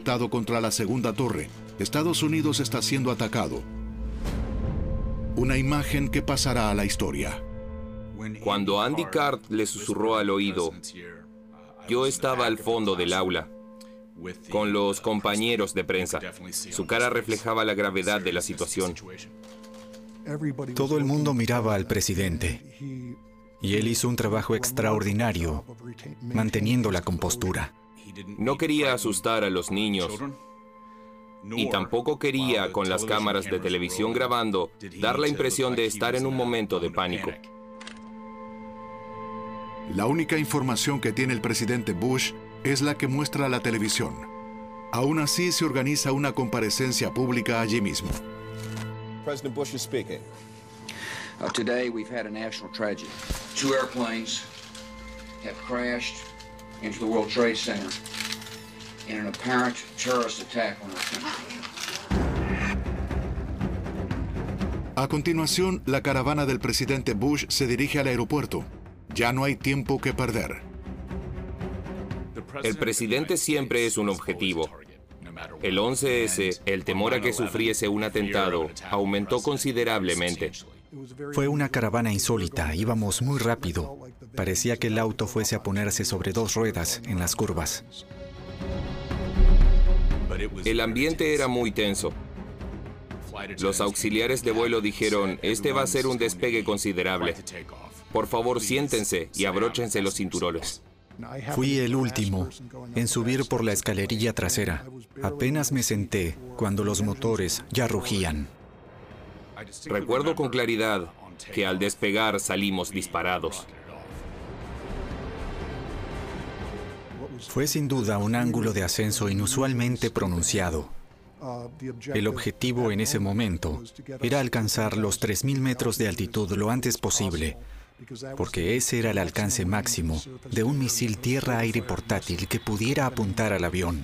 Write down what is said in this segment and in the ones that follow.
proyectado contra la segunda torre. Estados Unidos está siendo atacado. Una imagen que pasará a la historia. Cuando Andy Card le susurró al oído, yo estaba al fondo del aula, con los compañeros de prensa. Su cara reflejaba la gravedad de la situación. Todo el mundo miraba al presidente, y él hizo un trabajo extraordinario, manteniendo la compostura. No quería asustar a los niños, y tampoco quería, con las cámaras de televisión grabando, dar la impresión de estar en un momento de pánico. La única información que tiene el presidente Bush es la que muestra la televisión. Aún así, se organiza una comparecencia pública allí mismo. President Bush is speaking. Today we've had a national tragedy. 2 airplanes have crashed into the World Trade Center in an apparent terrorist attack on our country. A continuación, la caravana del presidente Bush se dirige al aeropuerto. Ya no hay tiempo que perder. El presidente siempre es un objetivo. El 11S, el temor a que sufriese un atentado, aumentó considerablemente. Fue una caravana insólita, íbamos muy rápido. Parecía que el auto fuese a ponerse sobre 2 ruedas en las curvas. El ambiente era muy tenso. Los auxiliares de vuelo dijeron, este va a ser un despegue considerable. Por favor, siéntense y abróchense los cinturones. Fui el último en subir por la escalerilla trasera. Apenas me senté cuando los motores ya rugían. Recuerdo con claridad que al despegar salimos disparados. Fue sin duda un ángulo de ascenso inusualmente pronunciado. El objetivo en ese momento era alcanzar los 3.000 metros de altitud lo antes posible, porque ese era el alcance máximo de un misil tierra-aire portátil que pudiera apuntar al avión.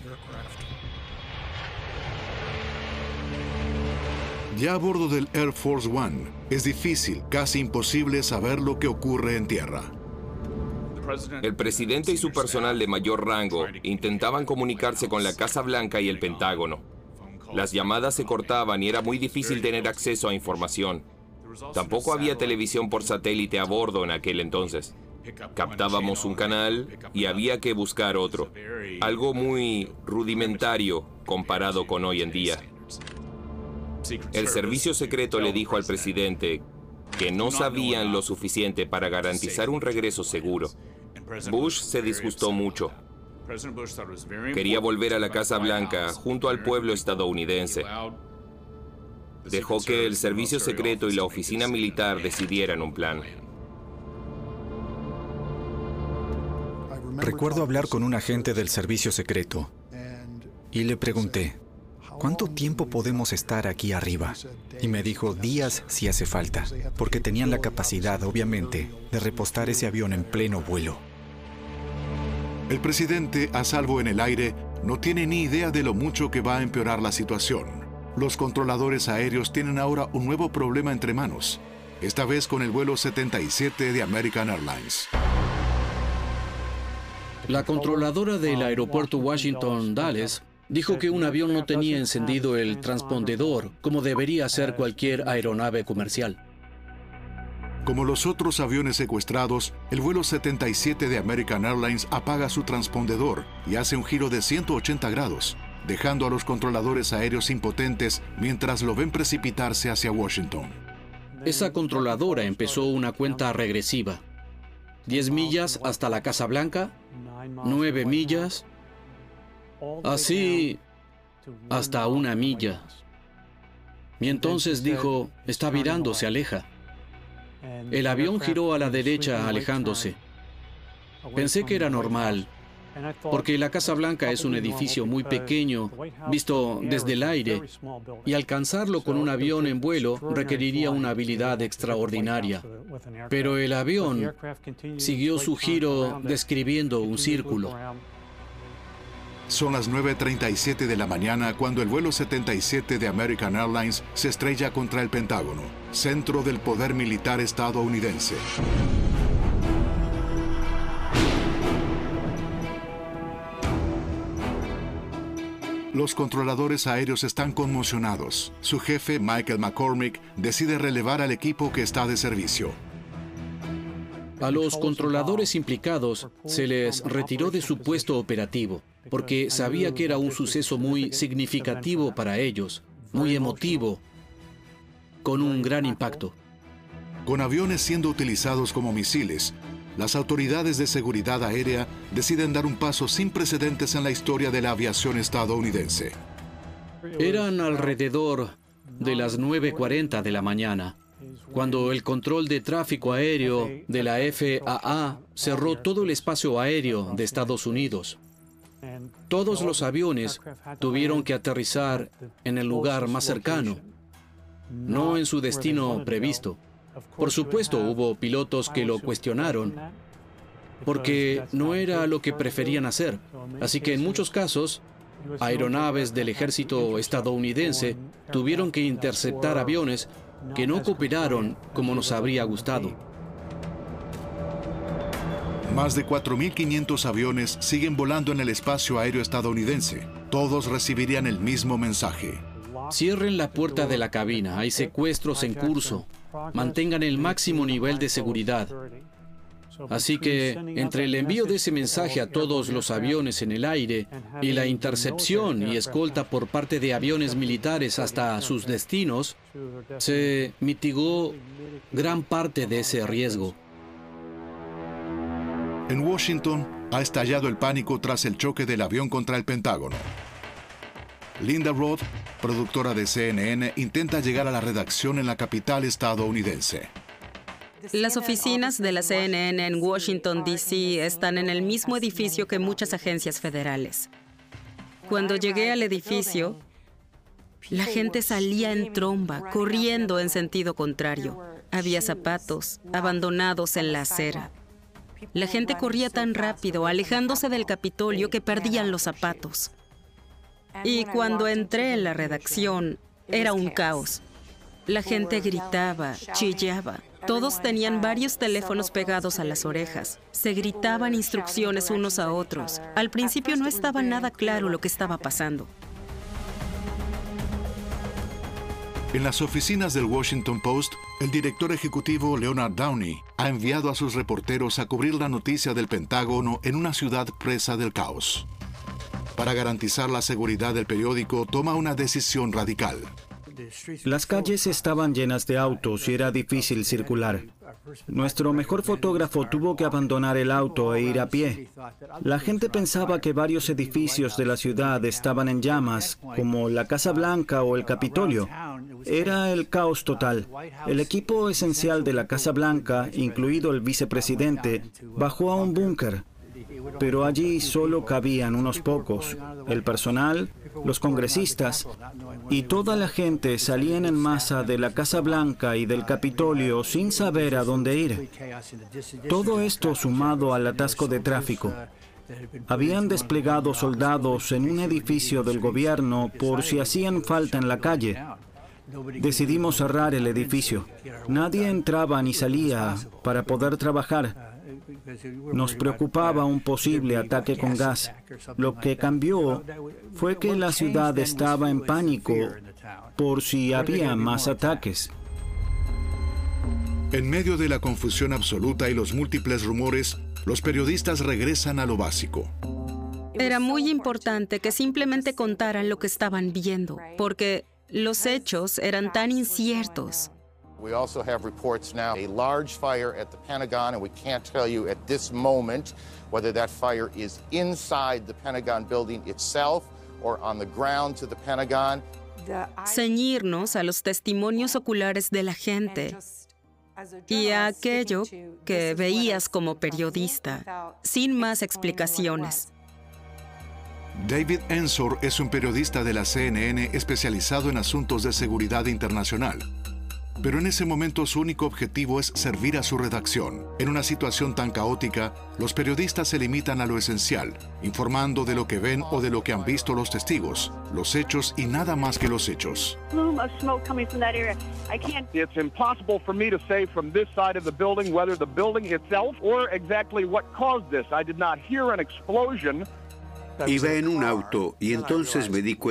Ya a bordo del Air Force One, es difícil, casi imposible saber lo que ocurre en tierra. El presidente y su personal de mayor rango intentaban comunicarse con la Casa Blanca y el Pentágono. Las llamadas se cortaban y era muy difícil tener acceso a información. Tampoco había televisión por satélite a bordo en aquel entonces. Captábamos un canal y había que buscar otro. Algo muy rudimentario comparado con hoy en día. El servicio secreto le dijo al presidente que no sabían lo suficiente para garantizar un regreso seguro. Bush se disgustó mucho. Quería volver a la Casa Blanca junto al pueblo estadounidense. Dejó que el servicio secreto y la oficina militar decidieran un plan. Recuerdo hablar con un agente del servicio secreto y le pregunté, ¿cuánto tiempo podemos estar aquí arriba? Y me dijo, días si hace falta, porque tenían la capacidad, obviamente, de repostar ese avión en pleno vuelo. El presidente, a salvo en el aire, no tiene ni idea de lo mucho que va a empeorar la situación. Los controladores aéreos tienen ahora un nuevo problema entre manos, esta vez con el vuelo 77 de American Airlines. La controladora del aeropuerto Washington Dulles dijo que un avión no tenía encendido el transpondedor como debería hacer cualquier aeronave comercial. Como los otros aviones secuestrados, el vuelo 77 de American Airlines apaga su transpondedor y hace un giro de 180 grados, dejando a los controladores aéreos impotentes mientras lo ven precipitarse hacia Washington. Esa controladora empezó una cuenta regresiva. 10 millas hasta la Casa Blanca, 9 millas, así hasta 1 milla. Y entonces dijo, está virando, se aleja. El avión giró a la derecha, alejándose. Pensé que era normal, porque la Casa Blanca es un edificio muy pequeño, visto desde el aire, y alcanzarlo con un avión en vuelo requeriría una habilidad extraordinaria. Pero el avión siguió su giro describiendo un círculo. Son las 9:37 de la mañana cuando el vuelo 77 de American Airlines se estrella contra el Pentágono, centro del poder militar estadounidense. Los controladores aéreos están conmocionados. Su jefe, Michael McCormick, decide relevar al equipo que está de servicio. A los controladores implicados se les retiró de su puesto operativo, porque sabía que era un suceso muy significativo para ellos, muy emotivo, con un gran impacto. Con aviones siendo utilizados como misiles, las autoridades de seguridad aérea deciden dar un paso sin precedentes en la historia de la aviación estadounidense. Eran alrededor de las 9:40 de la mañana, cuando el control de tráfico aéreo de la FAA cerró todo el espacio aéreo de Estados Unidos. Todos los aviones tuvieron que aterrizar en el lugar más cercano, no en su destino previsto. Por supuesto, hubo pilotos que lo cuestionaron, porque no era lo que preferían hacer. Así que en muchos casos, aeronaves del ejército estadounidense tuvieron que interceptar aviones que no cooperaron como nos habría gustado. Más de 4.500 aviones siguen volando en el espacio aéreo estadounidense. Todos recibirían el mismo mensaje. Cierren la puerta de la cabina, hay secuestros en curso. Mantengan el máximo nivel de seguridad. Así que, entre el envío de ese mensaje a todos los aviones en el aire y la intercepción y escolta por parte de aviones militares hasta sus destinos, se mitigó gran parte de ese riesgo. En Washington ha estallado el pánico tras el choque del avión contra el Pentágono. Linda Roth, productora de CNN, intenta llegar a la redacción en la capital estadounidense. Las oficinas de la CNN en Washington, D.C. están en el mismo edificio que muchas agencias federales. Cuando llegué al edificio, la gente salía en tromba, corriendo en sentido contrario. Había zapatos abandonados en la acera. La gente corría tan rápido, alejándose del Capitolio, que perdían los zapatos. Y cuando entré en la redacción, era un caos. La gente gritaba, chillaba. Todos tenían varios teléfonos pegados a las orejas. Se gritaban instrucciones unos a otros. Al principio no estaba nada claro lo que estaba pasando. En las oficinas del Washington Post, el director ejecutivo Leonard Downey ha enviado a sus reporteros a cubrir la noticia del Pentágono en una ciudad presa del caos. Para garantizar la seguridad del periódico, toma una decisión radical. Las calles estaban llenas de autos y era difícil circular. Nuestro mejor fotógrafo tuvo que abandonar el auto e ir a pie. La gente pensaba que varios edificios de la ciudad estaban en llamas, como la Casa Blanca o el Capitolio. Era el caos total. El equipo esencial de la Casa Blanca, incluido el vicepresidente, bajó a un búnker. Pero allí solo cabían unos pocos. El personal, los congresistas y toda la gente salían en masa de la Casa Blanca y del Capitolio sin saber a dónde ir. Todo esto sumado al atasco de tráfico. Habían desplegado soldados en un edificio del gobierno por si hacían falta en la calle. Decidimos cerrar el edificio. Nadie entraba ni salía para poder trabajar. Nos preocupaba un posible ataque con gas. Lo que cambió fue que la ciudad estaba en pánico por si había más ataques. En medio de la confusión absoluta y los múltiples rumores, los periodistas regresan a lo básico. Era muy importante que simplemente contaran lo que estaban viendo, porque los hechos eran tan inciertos. We also have reports now a large fire at the Pentagon, and we can't tell you at this moment whether that fire is inside the Pentagon building itself or on the ground to the Pentagon. Ceñirnos a los testimonios oculares de la gente y a aquello que veías como periodista, sin más explicaciones. David Ensor es un periodista de la CNN especializado en asuntos de seguridad internacional. Pero en ese momento su único objetivo es servir a su redacción. En una situación tan caótica, los periodistas se limitan a lo esencial, informando de lo que ven o de lo que han visto los testigos, los hechos y nada más que los hechos. It's impossible for me to say from this side of the building whether the building itself or exactly what caused this. I did not hear an explosion. Iba en un auto y entonces me di cuenta